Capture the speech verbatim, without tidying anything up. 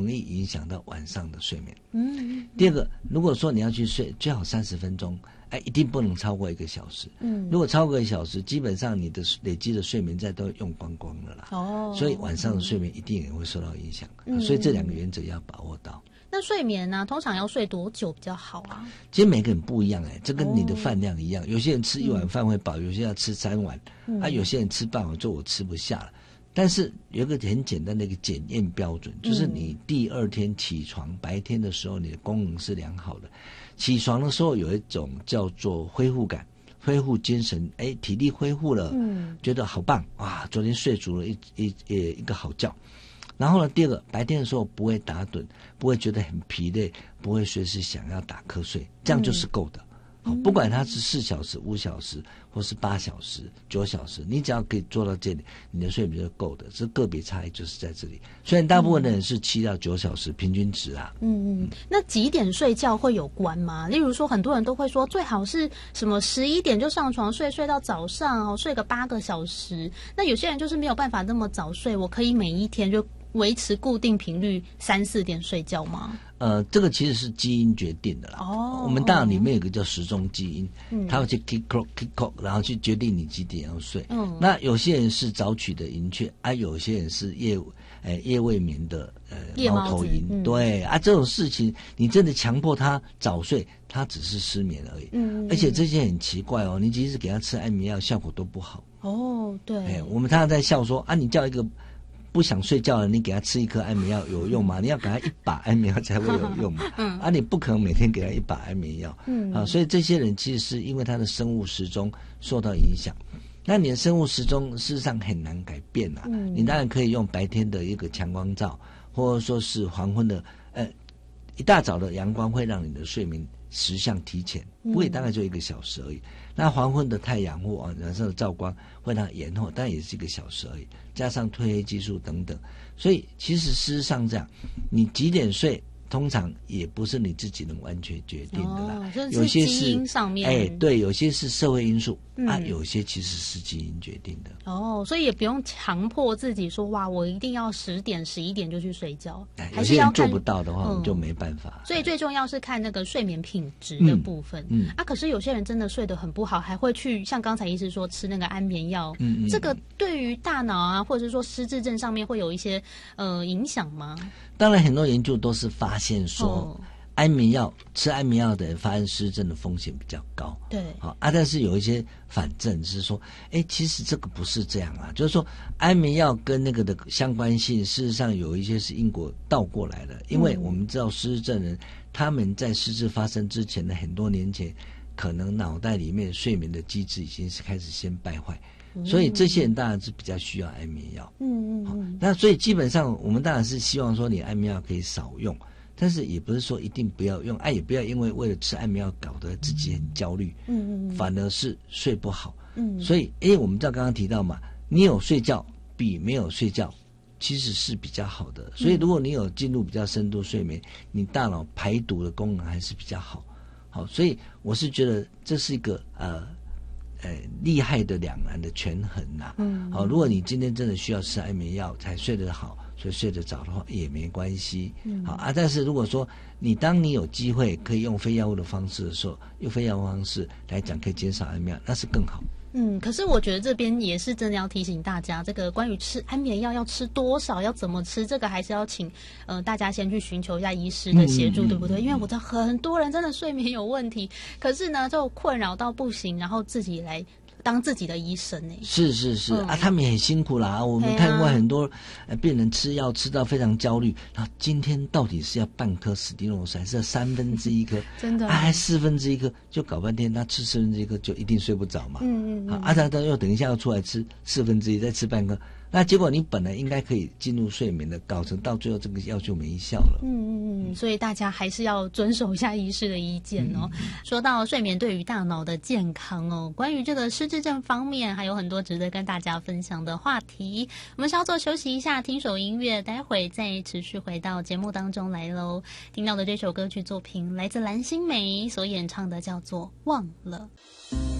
容易影响到晚上的睡眠。 嗯，嗯第二个，如果说你要去睡，最好三十分钟，哎，一定不能超过一个小时。 嗯， 如果超过一个小时，基本上你的累积的睡眠债都用光光了啦。 哦， 所以晚上的睡眠一定也会受到影响。 嗯， 所以这两个原则要把握到。 那睡眠呢、啊，通常要睡多久比较好啊？ 其实每个人不一样哎、欸，这跟你的饭量一样。哦、有些人吃一碗饭会饱，嗯、有些人要吃三碗，嗯、啊，有些人吃半碗就我吃不下了。但是有一个很简单的一个检验标准，就是你第二天起床，白天的时候你的功能是良好的，起床的时候有一种叫做恢复感，恢复精神，哎，体力恢复了，嗯，觉得好棒哇！昨天睡足了一一一一个好觉。然后呢，第二个，白天的时候不会打盹，不会觉得很疲累，不会随时想要打瞌睡，这样就是够的。好、嗯，不管它是四小时、五小时，或是八小时、九小时，你只要可以做到这里，你的睡眠就够的。这个别差异就是在这里。虽然大部分的人是七到九小时平均值啊。 嗯嗯。那几点睡觉会有关吗？例如说，很多人都会说，最好是什么十一点就上床睡，睡到早上哦，睡个八个小时。那有些人就是没有办法那么早睡，我可以每一天就维持固定频率三四点睡觉吗？ 呃，这个其实是基因决定的啦。哦，我们大脑里面有个叫时钟基因，嗯、它会去 kick clock kick clock， 然后去决定你几点要睡。嗯，那有些人是早取的银雀，啊，有些人是夜呃夜未眠的呃猫头鹰。嗯、对啊，这种事情你真的强迫他早睡，他只是失眠而已。嗯，而且这些很奇怪哦，你即使给他吃安眠药，效果都不好。 哦，对。哎， 我们常常在笑说啊，你叫一个不想睡觉了，你给他吃一颗安眠药有用吗？你要给他一把安眠药才会有用嘛。嗯，啊，你不可能每天给他一把安眠药。嗯，啊，所以这些人其实是因为他的生物时钟受到影响。那你的生物时钟事实上很难改变啊。嗯，你当然可以用白天的一个强光照，或者说是黄昏的呃一大早的阳光会让你的睡眠时相提前，不会大概就一个小时而已。嗯，那黄昏的太阳或晚上的照光会让它延后，但也是一个小时而已。加上褪黑激素等等，所以其实事实上这样，你几点睡，通常也不是你自己能完全决定的啦。 哦，就是有些是基因上面， 哎，对，有些是社会因素、 嗯、 啊，有些其实是基因决定的。 哦，所以也不用强迫自己说哇，我一定要十点、十一点就去睡觉。 哎，有些人做不到的话，我们就没办法。 所以最重要是看那个睡眠品质的部分。嗯，嗯啊，可是有些人真的睡得很不好，还会去像刚才医师说吃那个安眠药。嗯嗯，这个对于大脑啊，或者是说失智症上面会有一些呃影响吗？ 当然，很多研究都是发现说。哦，安眠药吃安眠药的人发生失智症的风险比较高， 对， 好啊，但是有一些反证是说，哎，其实这个不是这样啊，就是说安眠药跟那个的相关性，事实上有一些是因果倒过来的，因为我们知道失智症人他们在失智发生之前的很多年前，可能脑袋里面睡眠的机制已经是开始先败坏。所以这些人当然是比较需要安眠药，嗯嗯嗯。那所以基本上我们当然是希望说你安眠药可以少用。但是也不是说一定不要用，哎、啊，也不要因为为了吃安眠药搞得自己很焦虑，嗯嗯，反而是睡不好，嗯，所以，因为我们知道刚刚提到嘛，你有睡觉比没有睡觉其实是比较好的，所以如果你有进入比较深度睡眠，你大脑排毒的功能还是比较好，好，所以我是觉得这是一个呃呃厉害的两难的权衡呐，嗯，好，如果你今天真的需要吃安眠药才睡得好。所以睡得早的话也没关系，嗯，好啊。但是如果说你当你有机会可以用非药物的方式的时候，用非药物方式来讲可以减少安眠药，那是更好。 嗯，可是我觉得这边也是真的要提醒大家，这个关于吃安眠药要吃多少，要怎么吃，这个还是要请呃大家先去寻求一下医师的协助，嗯、对不对？因为我知道很多人真的睡眠有问题，可是呢就困扰到不行，然后自己来当自己的医生呢？ 是是是、嗯、啊，他们也很辛苦啦。我们看过很多、呃、病人吃药吃到非常焦虑，然后今天到底是要半颗史蒂诺塞，还是要三分之一颗？真的啊，还四分之一颗，就搞半天，他吃四分之一颗就一定睡不着嘛。嗯嗯嗯。啊，他他又等一下要出来吃四分之一，再吃半颗。那结果你本来应该可以进入睡眠的，搞成到最后这个药就没效了。 嗯嗯嗯，所以大家还是要遵守一下医师的意见哦。嗯、说到睡眠对于大脑的健康哦，关于这个失智症方面还有很多值得跟大家分享的话题。我们稍作休息一下，听首音乐，待会再持续回到节目当中来喽。听到的这首歌曲作品来自蓝心湄所演唱的，叫做《忘了》。